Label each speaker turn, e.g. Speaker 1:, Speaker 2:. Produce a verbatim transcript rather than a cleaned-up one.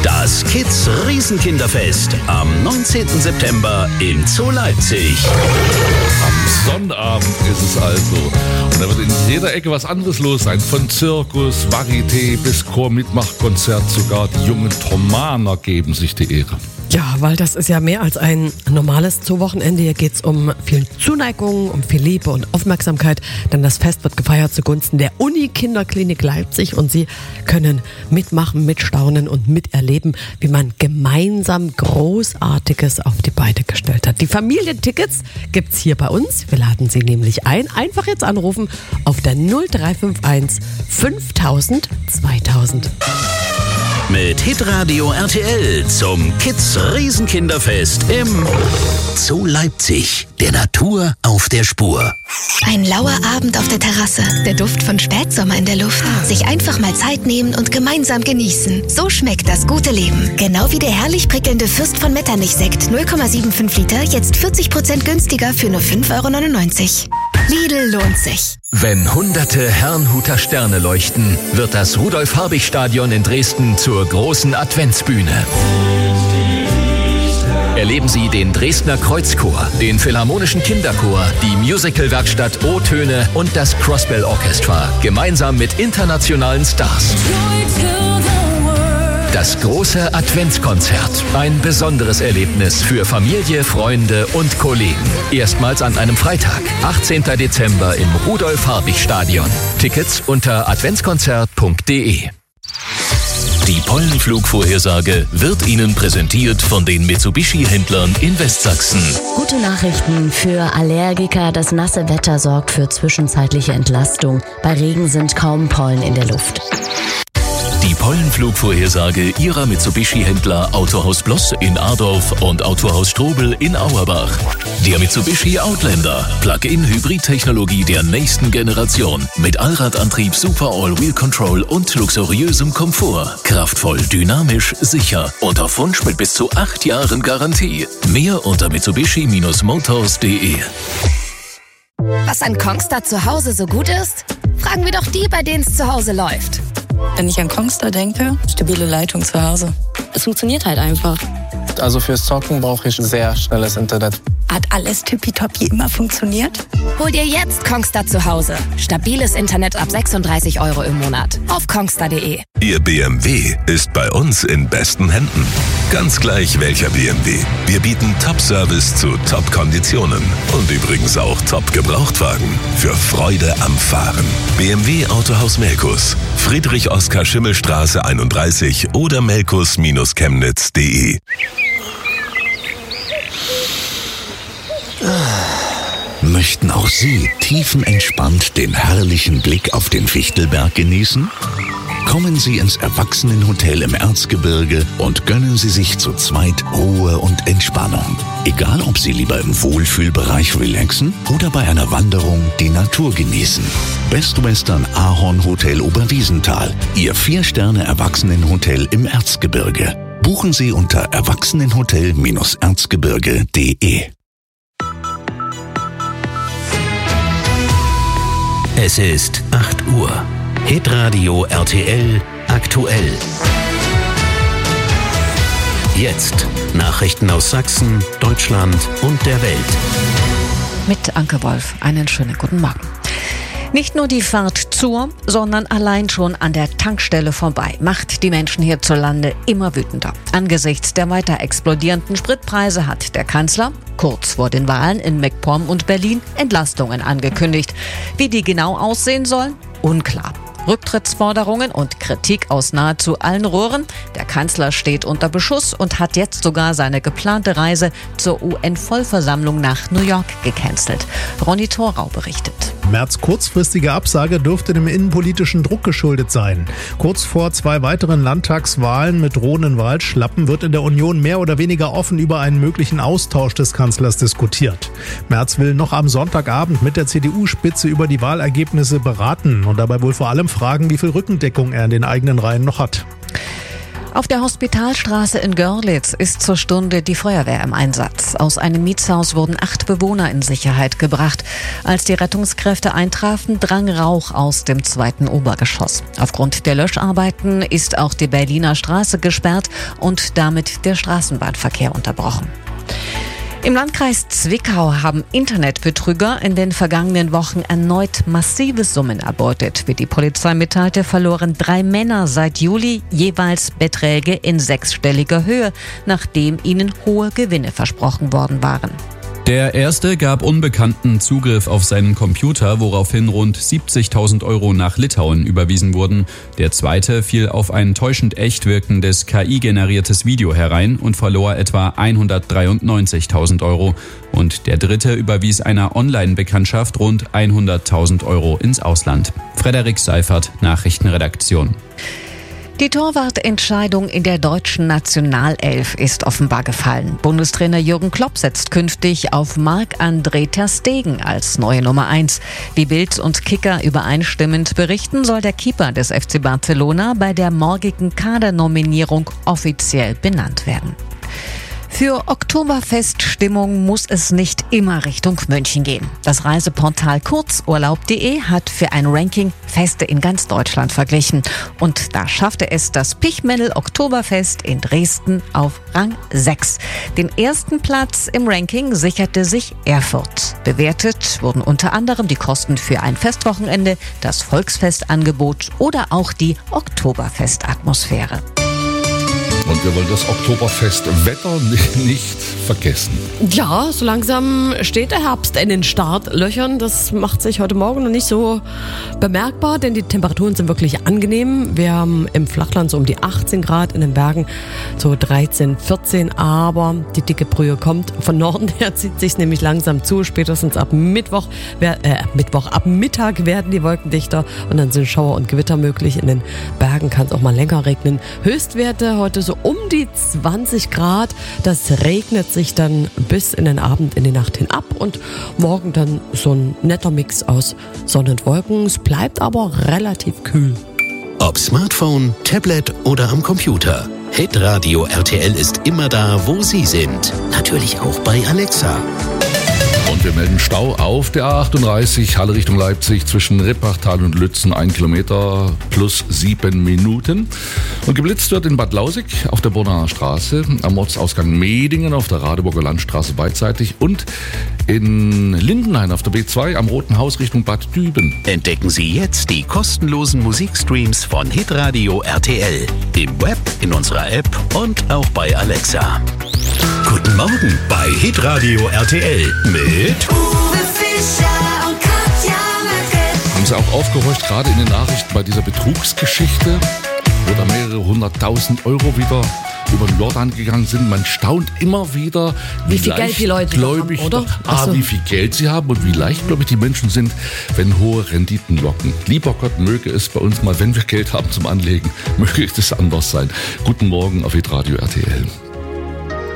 Speaker 1: Das Kids Riesenkinderfest am neunzehnten September im Zoo Leipzig.
Speaker 2: Am Sonnabend ist es also. Und da wird in jeder Ecke was anderes los sein. Von Zirkus, Varieté bis Chor-Mitmachkonzert. Sogar die jungen Thomaner geben sich die Ehre.
Speaker 3: Ja, weil das ist ja mehr als ein normales Zoowochenende. Hier geht es um viel Zuneigung, um viel Liebe und Aufmerksamkeit. Denn das Fest wird gefeiert zugunsten der Uni-Kinderklinik Leipzig. Und Sie können mitmachen, mitstaunen und miterleben, wie man gemeinsam Großartiges auf die Beine gestellt hat. Die Familientickets gibt's hier bei uns. Wir laden Sie nämlich ein. Einfach jetzt anrufen auf der null drei fünf eins fünftausend zweitausend.
Speaker 1: Mit Hitradio R T L zum Kids Riesenkinderfest im Zoo Leipzig. Der Natur auf der Spur.
Speaker 4: Ein lauer Abend auf der Terrasse, der Duft von Spätsommer in der Luft. Sich einfach mal Zeit nehmen und gemeinsam genießen. So schmeckt das gute Leben. Genau wie der herrlich prickelnde Fürst von Metternich-Sekt null Komma fünfundsiebzig Liter, jetzt vierzig Prozent günstiger für nur fünf Euro neunundneunzig. Lidl lohnt sich.
Speaker 5: Wenn hunderte Herrnhuter Sterne leuchten, wird das Rudolf-Habich-Stadion in Dresden zur großen Adventsbühne. Erleben Sie den Dresdner Kreuzchor, den Philharmonischen Kinderchor, die Musical-Werkstatt O-Töne und das Crossbell Orchestra, gemeinsam mit internationalen Stars. Das große Adventskonzert. Ein besonderes Erlebnis für Familie, Freunde und Kollegen. Erstmals an einem Freitag, achtzehnten Dezember im Rudolf-Habich-Stadion. Tickets unter adventskonzert punkt de.
Speaker 6: Die Pollenflugvorhersage wird Ihnen präsentiert von den Mitsubishi-Händlern in Westsachsen.
Speaker 7: Gute Nachrichten für Allergiker. Das nasse Wetter sorgt für zwischenzeitliche Entlastung. Bei Regen sind kaum Pollen in der Luft.
Speaker 6: Die Pollenflugvorhersage Ihrer Mitsubishi-Händler Autohaus Bloss in Adorf und Autohaus Strobel in Auerbach. Der Mitsubishi Outlander. Plug-in-Hybrid-Technologie der nächsten Generation. Mit Allradantrieb, Super All-Wheel Control und luxuriösem Komfort. Kraftvoll, dynamisch, sicher und auf Wunsch mit bis zu acht Jahren Garantie. Mehr unter mitsubishi Bindestrich motors punkt de.
Speaker 4: Was an Kongstar zu Hause so gut ist? Fragen wir doch die, bei denen es zu Hause läuft.
Speaker 8: Wenn ich an Kongstar denke, stabile Leitung zu Hause. Es funktioniert halt einfach.
Speaker 9: Also fürs Zocken brauche ich sehr schnelles Internet.
Speaker 8: Hat alles tippitoppi immer funktioniert?
Speaker 4: Hol dir jetzt Kongstar zu Hause. Stabiles Internet ab sechsunddreißig Euro im Monat. Auf kongstar punkt de.
Speaker 10: Ihr B M W ist bei uns in besten Händen. Ganz gleich welcher B M W. Wir bieten Top-Service zu Top-Konditionen. Und übrigens auch Top-Gebrauchtwagen. Für Freude am Fahren. B M W Autohaus Melkus. Friedrich-Oskar-Schimmel-Straße einunddreißig oder melkus Bindestrich chemnitz punkt de.
Speaker 1: Möchten auch Sie tiefenentspannt den herrlichen Blick auf den Fichtelberg genießen? Kommen Sie ins Erwachsenenhotel im Erzgebirge und gönnen Sie sich zu zweit Ruhe und Entspannung. Egal, ob Sie lieber im Wohlfühlbereich relaxen oder bei einer Wanderung die Natur genießen. Best Western Ahorn Hotel Oberwiesenthal, Ihr Vier-Sterne-Erwachsenenhotel im Erzgebirge. Buchen Sie unter erwachsenenhotel Bindestrich erzgebirge punkt de. Es ist acht Uhr. Hitradio R T L aktuell. Jetzt Nachrichten aus Sachsen, Deutschland und der Welt.
Speaker 11: Mit Anke Wolf, einen schönen guten Morgen. Nicht nur die Fahrt zur, sondern allein schon an der Tankstelle vorbei macht die Menschen hierzulande immer wütender. Angesichts der weiter explodierenden Spritpreise hat der Kanzler kurz vor den Wahlen in MacPom und Berlin Entlastungen angekündigt. Wie die genau aussehen sollen? Unklar. Rücktrittsforderungen und Kritik aus nahezu allen Rohren. Der Kanzler steht unter Beschuss und hat jetzt sogar seine geplante Reise zur U N-Vollversammlung nach New York gecancelt. Ronny Thorau berichtet.
Speaker 12: Merz' kurzfristige Absage dürfte dem innenpolitischen Druck geschuldet sein. Kurz vor zwei weiteren Landtagswahlen mit drohenden Wahlschlappen wird in der Union mehr oder weniger offen über einen möglichen Austausch des Kanzlers diskutiert. Merz will noch am Sonntagabend mit der C D U-Spitze über die Wahlergebnisse beraten und dabei wohl vor allem fragen, wie viel Rückendeckung er in den eigenen Reihen noch hat.
Speaker 11: Auf der Hospitalstraße in Görlitz ist zur Stunde die Feuerwehr im Einsatz. Aus einem Mietshaus wurden acht Bewohner in Sicherheit gebracht. Als die Rettungskräfte eintrafen, drang Rauch aus dem zweiten Obergeschoss. Aufgrund der Löscharbeiten ist auch die Berliner Straße gesperrt und damit der Straßenbahnverkehr unterbrochen. Im Landkreis Zwickau haben Internetbetrüger in den vergangenen Wochen erneut massive Summen erbeutet. Wie die Polizei mitteilte, verloren drei Männer seit Juli jeweils Beträge in sechsstelliger Höhe, nachdem ihnen hohe Gewinne versprochen worden waren.
Speaker 13: Der erste gab Unbekannten Zugriff auf seinen Computer, woraufhin rund siebzigtausend Euro nach Litauen überwiesen wurden. Der zweite fiel auf ein täuschend echt wirkendes K I-generiertes Video herein und verlor etwa hundertdreiundneunzigtausend Euro. Und der dritte überwies einer Online-Bekanntschaft rund hunderttausend Euro ins Ausland. Frederik Seifert, Nachrichtenredaktion.
Speaker 11: Die Torwartentscheidung in der deutschen Nationalelf ist offenbar gefallen. Bundestrainer Jürgen Klopp setzt künftig auf Marc-André ter Stegen als neue Nummer eins. Wie Bild und Kicker übereinstimmend berichten, soll der Keeper des F C Barcelona bei der morgigen Kadernominierung offiziell benannt werden. Für Oktoberfeststimmung muss es nicht immer Richtung München gehen. Das Reiseportal kurzurlaub punkt de hat für ein Ranking Feste in ganz Deutschland verglichen. Und da schaffte es das Pichmennel Oktoberfest in Dresden auf Rang sechs. Den ersten Platz im Ranking sicherte sich Erfurt. Bewertet wurden unter anderem die Kosten für ein Festwochenende, das Volksfestangebot oder auch die Oktoberfestatmosphäre.
Speaker 2: Und wir wollen das Oktoberfestwetter nicht, nicht vergessen.
Speaker 3: Ja, so langsam steht der Herbst in den Startlöchern. Das macht sich heute Morgen noch nicht so bemerkbar, denn die Temperaturen sind wirklich angenehm. Wir haben im Flachland so um die achtzehn Grad, in den Bergen so dreizehn, vierzehn. Aber die dicke Brühe kommt von Norden her, zieht sich nämlich langsam zu. Spätestens ab Mittwoch, äh, Mittwoch, ab Mittag werden die Wolken dichter und dann sind Schauer und Gewitter möglich. In den Bergen kann es auch mal länger regnen. Höchstwerte heute so um die zwanzig Grad. Das regnet sich dann bis in den Abend, in die Nacht hin ab und morgen dann so ein netter Mix aus Sonne und Wolken. Es bleibt aber relativ kühl.
Speaker 14: Ob Smartphone, Tablet oder am Computer. Hitradio R T L ist immer da, wo Sie sind. Natürlich auch bei Alexa.
Speaker 2: Und wir melden Stau auf der A achtunddreißig, Halle Richtung Leipzig, zwischen Rippachtal und Lützen, ein Kilometer plus sieben Minuten. Und geblitzt wird in Bad Lausig auf der Bornaer Straße, am Ortsausgang Medingen auf der Radeburger Landstraße beidseitig und in Lindenhain auf der B zwei am Roten Haus Richtung Bad Düben.
Speaker 14: Entdecken Sie jetzt die kostenlosen Musikstreams von Hitradio R T L. Im Web, in unserer App und auch bei Alexa. Guten Morgen bei Hitradio R T L mit
Speaker 15: Uwe Fischer und Katja Möcke.
Speaker 2: Haben Sie auch aufgehorcht, gerade in den Nachrichten bei dieser Betrugsgeschichte, wo da mehrere hunderttausend Euro wieder über den Jordan gegangen sind. Man staunt immer wieder, wie,
Speaker 3: wie viel Geld die Leute haben, oder?
Speaker 2: Ah,
Speaker 3: so.
Speaker 2: Wie viel Geld sie haben und wie leichtgläubig die Menschen sind, wenn hohe Renditen locken. Lieber Gott, möge es bei uns mal, wenn wir Geld haben zum Anlegen, möge es anders sein. Guten Morgen auf Hitradio R T L.